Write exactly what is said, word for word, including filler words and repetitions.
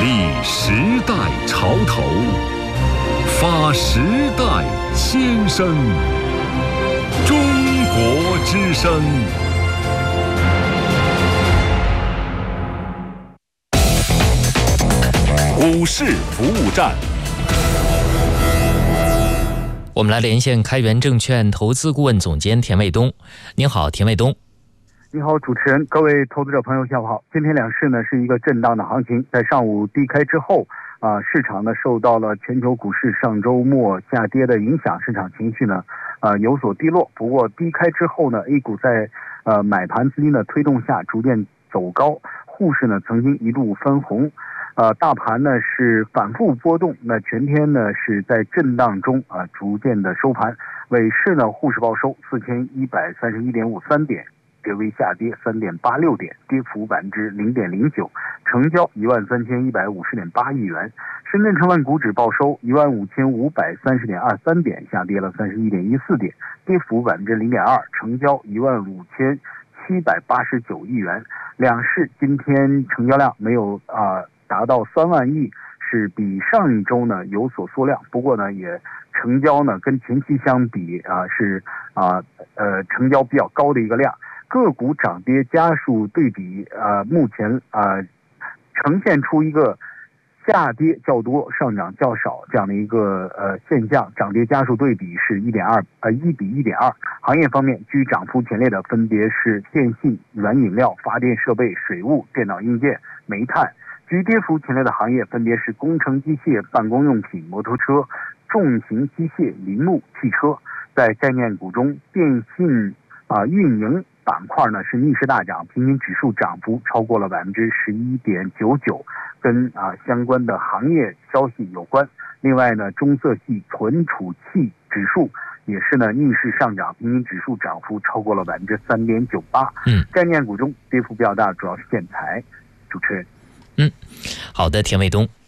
立时代潮头，发时代先声。中国之声。股市服务站。 我们来连线开源证券投资顾问总监田卫东。您好，田卫东。 你好，主持人，各位投资者朋友，下午好。今天两市呢是一个震荡的行情，在上午低开之后啊、呃，市场呢受到了全球股市上周末下跌的影响，市场情绪呢呃有所低落。不过低开之后呢 ，A 股在呃买盘资金的推动下逐渐走高，沪市呢曾经一度分红。呃，大盘呢是反复波动，那全天呢是在震荡中啊、呃、逐渐的收盘。尾市呢，沪市报收四千一百三十一点五三点，略微下跌三点八六点，跌幅百分之零点零九，成交一万三千一百五十点八亿元。深圳成分股指报收一万五千五百三十点二三点，下跌了三十一点一四点，跌幅百分之零点二，成交一万五千七百八十九亿元。两市今天成交量没有啊。呃达到三万亿，是比上一周呢有所缩量，不过呢也成交呢跟前期相比啊是啊呃成交比较高的一个量。个股涨跌家数对比啊目前啊呈现出一个下跌较多上涨较少这样的一个呃现象，涨跌家数对比是一点二呃一比一点二。行业方面居涨幅前列的分别是电信、软饮料、发电设备、水务、电脑硬件、煤炭。居跌幅前列的行业分别是工程机械、办公用品、摩托车、重型机械、林木、汽车。在概念股中，电信啊、呃、运营板块呢是逆势大涨，平均指数涨幅超过了百分之十一点九九，跟啊、呃、相关的行业消息有关。另外呢，中色系存储器指数也是呢逆势上涨，平均指数涨幅超过了百分之三点九八。 嗯， 概念股中跌幅比较大，主要是建材。主持人。 嗯，好的，田卫东。